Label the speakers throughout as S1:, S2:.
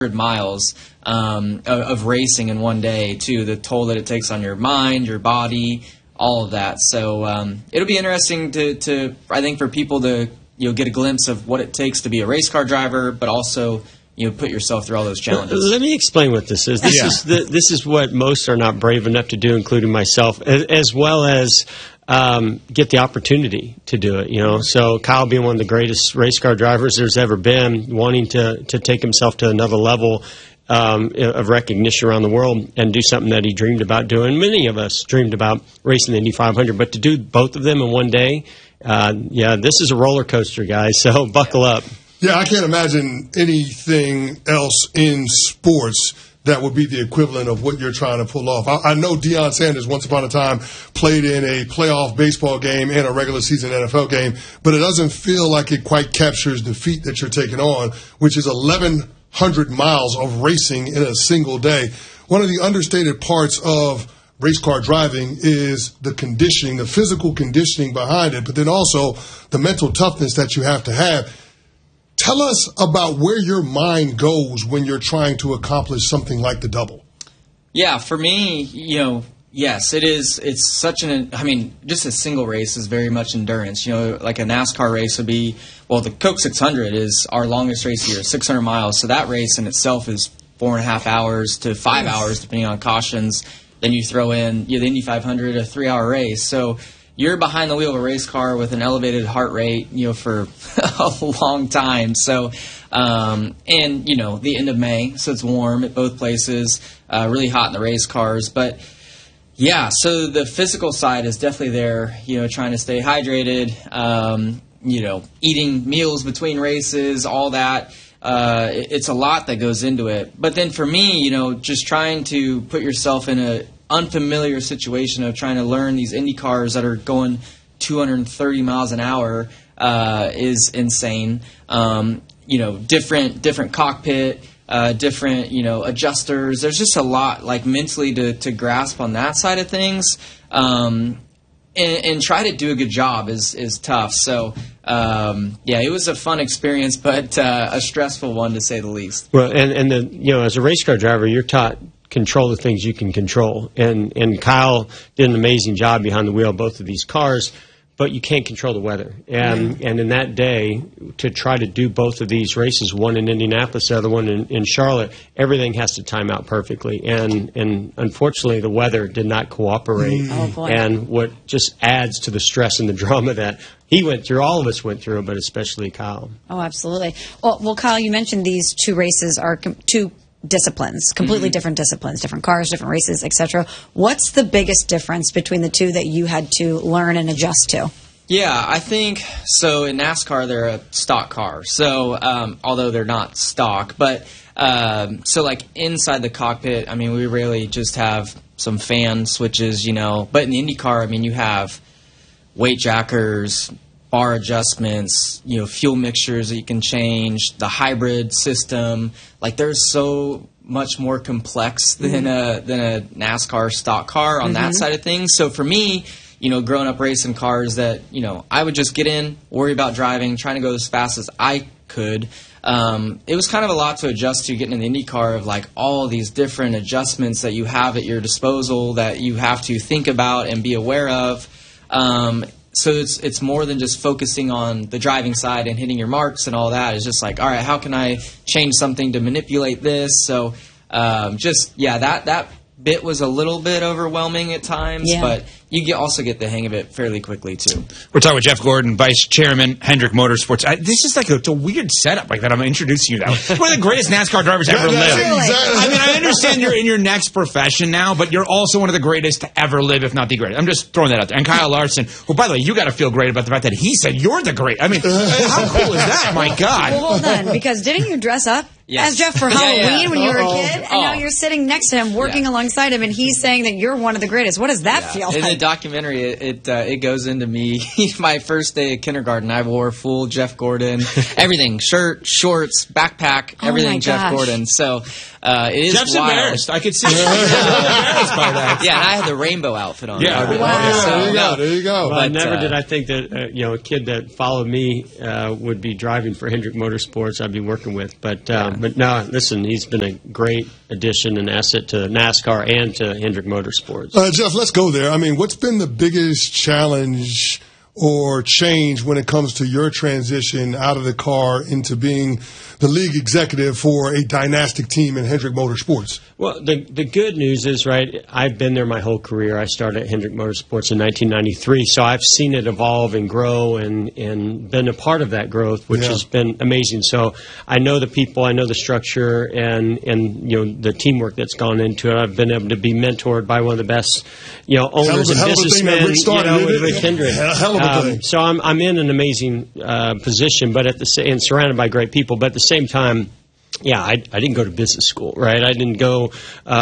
S1: miles of racing in one day, too. The toll that it takes on your mind, your body, all of that. So it'll be interesting to I think, for people to get a glimpse of what it takes to be a race car driver, but also put yourself through all those challenges.
S2: Let me explain what this is. This is what most are not brave enough to do, including myself, as well as get the opportunity to do it. So Kyle, being one of the greatest race car drivers there's ever been, wanting to take himself to another level of recognition around the world and do something that he dreamed about doing. Many of us dreamed about racing the Indy 500, but to do both of them in one day, this is a roller coaster, guys. So buckle up.
S3: Yeah, I can't imagine anything else in sports that would be the equivalent of what you're trying to pull off. I know Deion Sanders once upon a time played in a playoff baseball game and a regular season NFL game, but it doesn't feel like it quite captures the feat that you're taking on, which is 1,100 miles of racing in a single day. One of the understated parts of race car driving is the conditioning, the physical conditioning behind it, but then also the mental toughness that you have to have. Tell us about where your mind goes when you're trying to accomplish something like the double.
S1: Yeah, for me, yes, it is. It's such just a single race is very much endurance. Like a NASCAR race would be, the Coke 600 is our longest race here, 600 miles. So that race in itself is 4.5 hours to 5 hours, depending on cautions. Then you throw in the Indy 500, a 3-hour race. So you're behind the wheel of a race car with an elevated heart rate, for a long time. So, the end of May, so it's warm at both places, really hot in the race cars. But, yeah, so the physical side is definitely there, trying to stay hydrated, eating meals between races, all that. It's a lot that goes into it. But then for me, just trying to put yourself in a unfamiliar situation of trying to learn these Indy cars that are going 230 miles an hour is insane. Different cockpit, different adjusters. There's just a lot mentally to grasp on that side of things. And try to do a good job is tough. So it was a fun experience, but a stressful one to say the least.
S2: Well, and as a race car driver, you're taught control the things you can control. And Kyle did an amazing job behind the wheel of both of these cars, but you can't control the weather. And in that day, to try to do both of these races, one in Indianapolis, the other one in Charlotte, everything has to time out perfectly. And unfortunately, the weather did not cooperate.
S4: Oh, boy.
S2: And what just adds to the stress and the drama that he went through, all of us went through, but especially Kyle.
S4: Oh, absolutely. Well, Kyle, you mentioned these two races are two disciplines, completely different disciplines, different cars, different races, etc. What's the biggest difference between the two that you had to learn and adjust to?
S1: Yeah, I think so. In NASCAR, they're a stock car. So, although they're not stock, but so inside the cockpit, we really just have some fan switches, But in the IndyCar, you have weight jackers, bar adjustments, fuel mixtures that you can change, the hybrid system. There's so much more complex than a NASCAR stock car on that side of things. So for me, growing up racing cars that, I would just get in, worry about driving, trying to go as fast as I could. It was kind of a lot to adjust to getting in the IndyCar of all these different adjustments that you have at your disposal that you have to think about and be aware of. So it's more than just focusing on the driving side and hitting your marks and all that. It's just all right, how can I change something to manipulate this? So that bit was a little bit overwhelming at times, but you also get the hang of it fairly quickly too.
S5: We're talking with Jeff Gordon, Vice Chairman, Hendrick Motorsports. This is it's a weird setup that I'm introducing you to. One of the greatest NASCAR drivers ever lived.
S3: Exactly.
S5: I understand you're in your next profession now, but you're also one of the greatest to ever live, if not the greatest. I'm just throwing that out there. And Kyle Larson, who, by the way, you got to feel great about the fact that he said you're the great. How cool is that? My God.
S4: Well, hold on, because didn't you dress up as Jeff for Halloween when you were a kid? And now you're sitting next to him, working alongside him, and he's saying that you're one of the greatest. What does that feel like?
S1: In the documentary, it goes into me. My first day of kindergarten, I wore full Jeff Gordon, everything, shirt, shorts, backpack, everything Jeff Gordon. So it is
S5: Jeff's
S1: wild.
S5: embarrassed. I could see him embarrassed by that.
S1: Yeah, and I had the rainbow outfit on.
S5: Yeah.
S3: There you go.
S2: But never did I think that a kid that followed me would be driving for Hendrick Motorsports I'd be working with. But But no, listen, he's been a great addition and asset to NASCAR and to Hendrick Motorsports.
S3: Jeff, let's go there. I mean, what's been the biggest challenge or change when it comes to your transition out of the car into being the league executive for a dynastic team in Hendrick Motorsports?
S2: Well, the good news is, right, I've been there my whole career. I started at Hendrick Motorsports in 1993, so I've seen it evolve and grow and been a part of that growth, which has been amazing. So I know the people, I know the structure, and the teamwork that's gone into it. I've been able to be mentored by one of the best owners and businessmen with Rick Hendrick. So I'm in an amazing position, but and surrounded by great people. But at the same time, I didn't go to business school, right? I didn't go,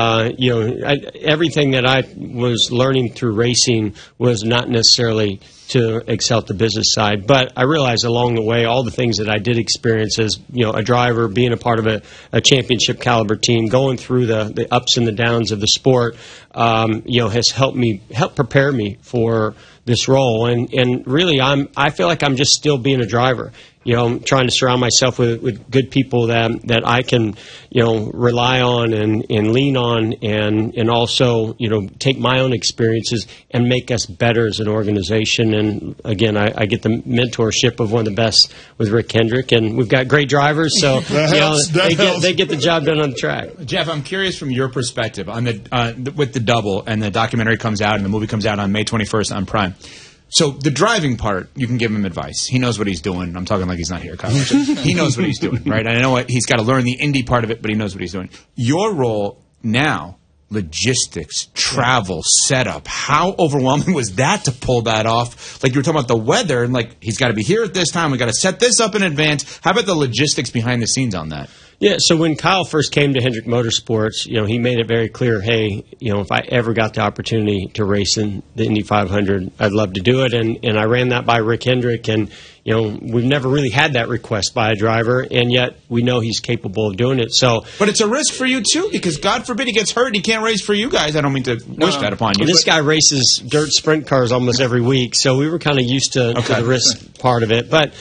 S2: everything that I was learning through racing was not necessarily to excel at the business side. But I realized along the way, all the things that I did experience as, a driver, being a part of a championship caliber team, going through the ups and the downs of the sport, has helped prepare me for this role. And really, I feel like I'm just still being a driver. I'm trying to surround myself with good people that I can, rely on and lean on, and also, take my own experiences and make us better as an organization. And again, I get the mentorship of one of the best with Rick Hendrick, and we've got great drivers, so they get the job done on the track.
S5: Jeff, I'm curious from your perspective on with the double, and the documentary comes out and the movie comes out on May 21st on Prime. So the driving part, you can give him advice. He knows what he's doing. I'm talking like he's not here, Kyle. He knows what he's doing, right? I know he's got to learn the Indy part of it, but he knows what he's doing. Your role now, logistics, travel, setup, how overwhelming was that to pull that off? Like you were talking about the weather, and like he's got to be here at this time. We got to set this up in advance. How about the logistics behind the scenes on that?
S2: Yeah, so when Kyle first came to Hendrick Motorsports, he made it very clear, hey, if I ever got the opportunity to race in the Indy 500, I'd love to do it. And I ran that by Rick Hendrick, and we've never really had that request by a driver, and yet we know he's capable of doing it. So,
S5: but it's a risk for you too, because God forbid he gets hurt and he can't race for you guys. I don't mean to wish that upon you.
S2: This guy races dirt sprint cars almost every week, so we were kind of used to the risk part of it. But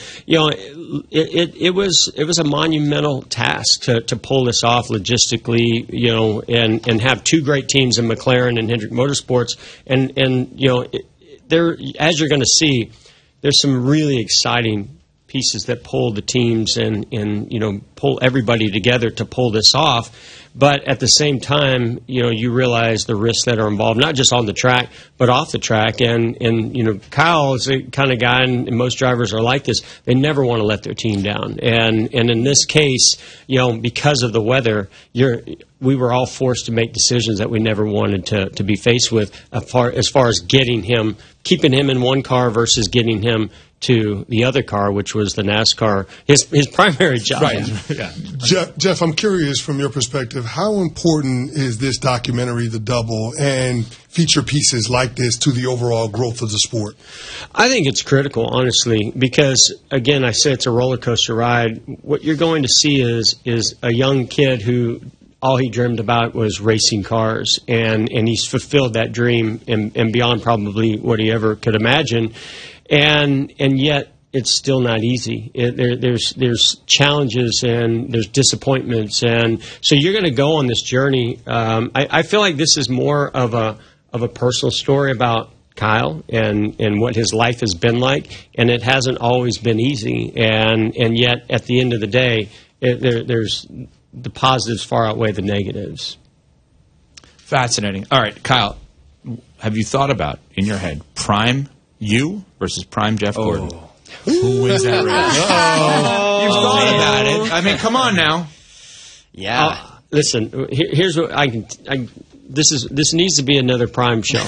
S2: it was a monumental task to pull this off logistically, and have two great teams in McLaren and Hendrick Motorsports, and there, as you're going to see, there's some really exciting pieces that pull the teams and pull everybody together to pull this off. But at the same time, you realize the risks that are involved, not just on the track, but off the track. And Kyle is the kind of guy, and most drivers are like this, they never want to let their team down. And in this case, because of the weather, we were all forced to make decisions that we never wanted to be faced with as far as keeping him in one car versus getting him to the other car, which was the NASCAR, his primary job.
S5: Right. Yeah.
S3: Jeff, I'm curious from your perspective, how important is this documentary, The Double, and feature pieces like this to the overall growth of the sport?
S2: I think it's critical, honestly, because, again, I say it's a roller coaster ride. What you're going to see is a young kid who all he dreamed about was racing cars, and he's fulfilled that dream and beyond probably what he ever could imagine. And yet it's still not easy. There's challenges and there's disappointments, and so you're going to go on this journey. I feel like this is more of a personal story about Kyle and what his life has been like, and it hasn't always been easy. And yet at the end of the day, there's the positives far outweigh the negatives.
S5: Fascinating. All right, Kyle, have you thought about in your head prime you versus prime Jeff Gordon? Who wins that race? You've thought about it. I mean, come on now.
S1: Yeah.
S2: Listen, here's what I can. This needs to be another Prime show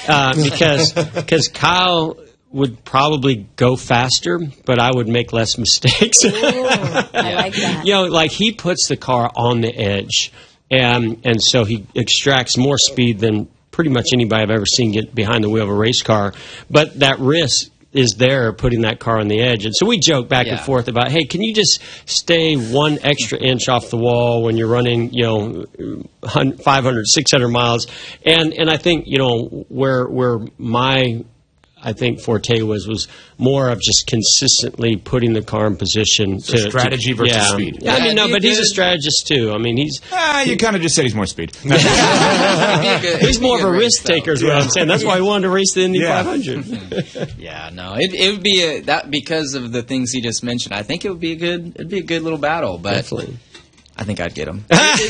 S2: because Kyle would probably go faster, but I would make less mistakes.
S4: Ooh, I like that.
S2: Like he puts the car on the edge, and so he extracts more speed than pretty much anybody I've ever seen get behind the wheel of a race car. But that risk is there, putting that car on the edge. And so we joke back and forth about, hey, can you just stay 1 extra inch off the wall when you're running, 500, 600 miles? And I think, where my I think forte was more of just consistently putting the car in position.
S5: So strategy versus speed.
S2: Yeah, I mean, no, but he's a strategist too. I mean, he's...
S5: you kind of just said he's more speed.
S2: He's more of a risk taker is what I'm saying. That's why he wanted to race the Indy 500.
S1: Yeah, no, it would be that because of the things he just mentioned. I think it'd be a good little battle, but
S2: Definitely.
S1: I think I'd get him.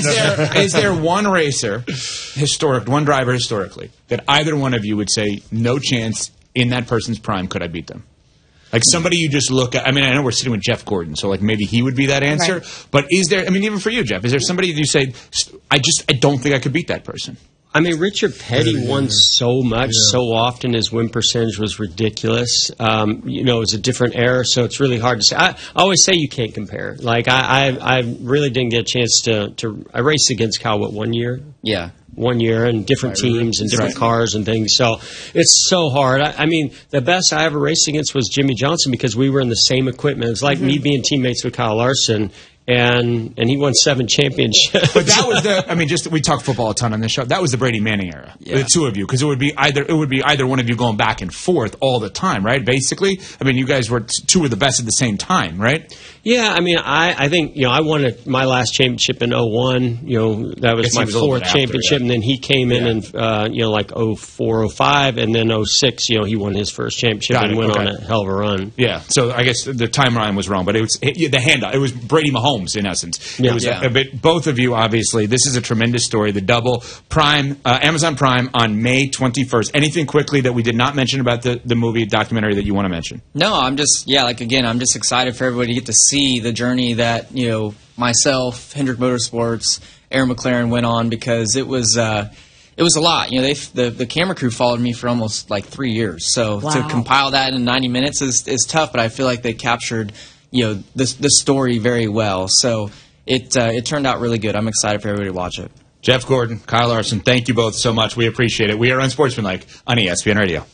S5: Is there one racer, one driver historically, that either one of you would say, no chance in that person's prime could I beat them? Like somebody you just look at. I mean, I know we're sitting with Jeff Gordon, so like maybe he would be that answer. Right. But is there? I mean, even for you, Jeff, is there somebody that you say, I don't think I could beat that person?
S2: I mean, Richard Petty won so much, so often. His win percentage was ridiculous. It was a different era, so it's really hard to say. I always say you can't compare. Like, I really didn't get a chance to I raced against Kyle, 1 year?
S1: Yeah.
S2: 1 year, and different teams and different cars and things. So it's so hard. I mean, the best I ever raced against was Jimmy Johnson because we were in the same equipment. It was like me being teammates with Kyle Larson. And he won 7 championships.
S5: But that was we talk football a ton on this show. That was the Brady Manning era, the two of you, because it would be either one of you going back and forth all the time, right? Basically, I mean, you guys were two of the best at the same time, right?
S2: Yeah, I mean, I think I won my last championship in 2001. That was my 4th championship, and then he came in like 2004, 2005, and then 2006. He won his first championship and went on a hell of a run.
S5: Yeah, so I guess the timeline was wrong, but it was the handout. It was Brady Mahomes. In essence, it was a bit. Both of you, obviously, this is a tremendous story. The double Prime, Amazon Prime on May 21st. Anything quickly that we did not mention about the movie documentary that you want to mention?
S1: No, I'm just I'm just excited for everybody to get to see the journey that myself, Hendrick Motorsports, Aaron McLaren went on because it was a lot. The camera crew followed me for almost like 3 years. So to compile that in 90 minutes is tough. But I feel like they captured the story very well. So it turned out really good. I'm excited for everybody to watch it.
S5: Jeff Gordon, Kyle Larson, thank you both so much. We appreciate it. We are Unsportsmanlike on ESPN Radio.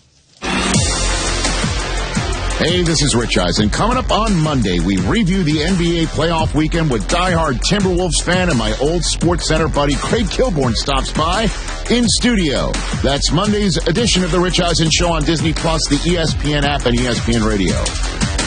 S6: Hey, this is Rich Eisen. Coming up on Monday, we review the NBA playoff weekend with diehard Timberwolves fan and my old Sports Center buddy Craig Kilborn stops by in studio. That's Monday's edition of the Rich Eisen Show on Disney Plus, the ESPN app, and ESPN Radio.